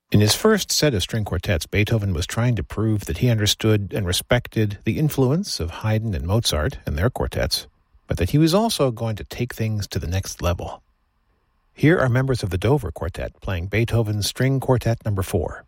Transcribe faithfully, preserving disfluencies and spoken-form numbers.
In his first set of string quartets, Beethoven was trying to prove that he understood and respected the influence of Haydn and Mozart and their quartets, but that he was also going to take things to the next level. Here are members of the Dover Quartet playing Beethoven's String Quartet number four.